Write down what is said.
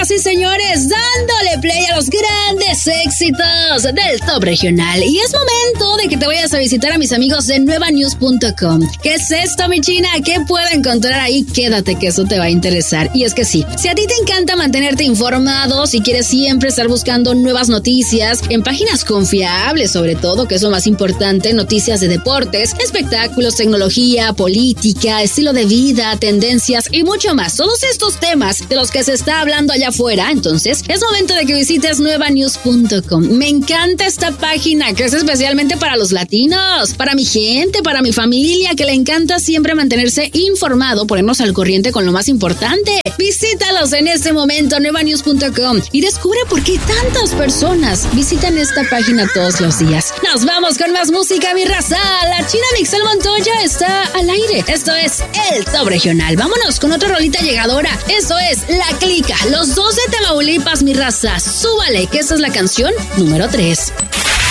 Señoras y señores, dándole play a los grandes éxitos del top regional. Y es momento de que te vayas a visitar a mis amigos de nuevanews.com. ¿Qué es esto, mi china? ¿Qué puedo encontrar ahí? Quédate que eso te va a interesar. Y es que sí, si a ti te encanta mantenerte informado, si quieres siempre estar buscando nuevas noticias en páginas confiables, sobre todo, que es lo más importante, noticias de deportes, espectáculos, tecnología, política, estilo de vida, tendencias y mucho más. Todos estos temas de los que se está hablando allá afuera, entonces es momento de que visites nuevanews.com. Me encanta esta página que es especialmente para los latinos, para mi gente, para mi familia, que le encanta siempre mantenerse informado, ponernos al corriente con lo más importante. Visítalos en este momento, nuevanews.com, y descubre por qué tantas personas visitan esta página todos los días. Nos vamos con más música, mi raza. La china Mixel Montoya está al aire. Esto es el Top Regional. Vámonos con otra rolita llegadora. Esto es La Clica, los dos de Tamaulipas, mi raza. Súbale, que esta es la canción número 3.